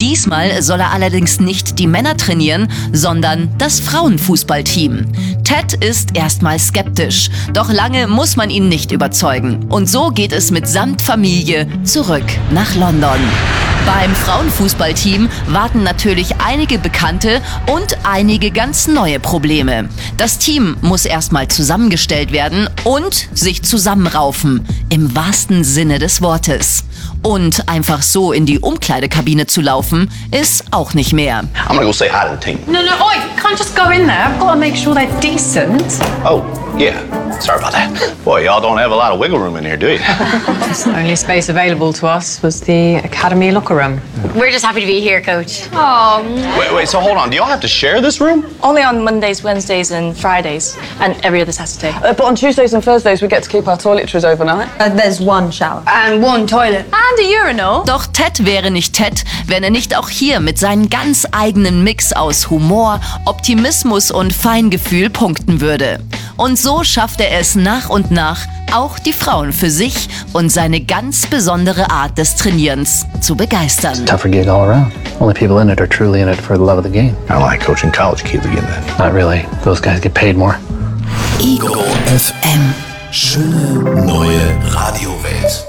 Diesmal soll er allerdings nicht die Männer trainieren, sondern das Frauenfußballteam. Ted ist erstmal skeptisch, doch lange muss man ihn nicht überzeugen. Und so geht es mitsamt Familie zurück nach London. Beim Frauenfußballteam warten natürlich einige bekannte und einige ganz neue Probleme. Das Team muss erstmal zusammengestellt werden und sich zusammenraufen, im wahrsten Sinne des Wortes. Und einfach so in die Umkleidekabine zu laufen, ist auch nicht mehr. I'm gonna go say hi to the team. No, oi, you can't just go in there. I've got to make sure they're decent. Oh, yeah. Sorry about that. Boy, y'all don't have a lot of wiggle room in here, do you? The only space available to us was the academy locker room. We're just happy to be here, Coach. Wait, so hold on. Do y'all have to share this room? Only on Mondays, Wednesdays and Fridays, and every other Saturday. But on Tuesdays and Thursdays we get to keep our toiletries overnight. There's one shower. And one toilet. And a urinal. Doch Ted wäre nicht Ted, wenn er nicht auch hier mit seinem ganz eigenen Mix aus Humor, Optimismus und Feingefühl punkten würde. Und so schafft er es nach und nach, auch die Frauen für sich und seine ganz besondere Art des Trainierens zu begeistern. Tougher gig all around. Only people in it are truly in it for the love of the game. I like coaching college kids again then. Not really. Those guys get paid more. Ego FM. Schöne neue Radiowelt.